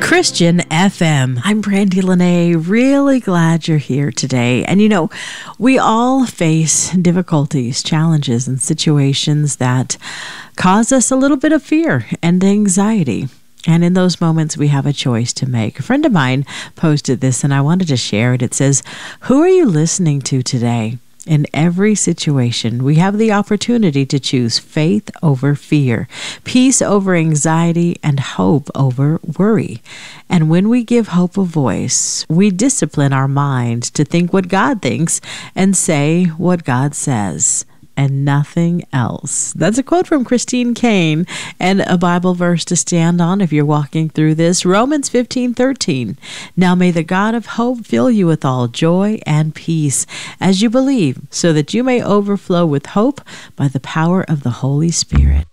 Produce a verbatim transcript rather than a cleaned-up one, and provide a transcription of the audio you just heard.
Christian F M. I'm Brandy Lene. Really glad you're here today. And you know, we all face difficulties, challenges, and situations that cause us a little bit of fear and anxiety. And in those moments, we have a choice to make. A friend of mine posted this, and I wanted to share it. It says, "Who are you listening to today?" In every situation, we have the opportunity to choose faith over fear, peace over anxiety, and hope over worry. And when we give hope a voice, we discipline our mind to think what God thinks and say what God says, and nothing else. That's a quote from Christine Caine, and a Bible verse to stand on if you're walking through this. Romans fifteen thirteen. Now may the God of hope fill you with all joy and peace as you believe, so that you may overflow with hope by the power of the Holy Spirit.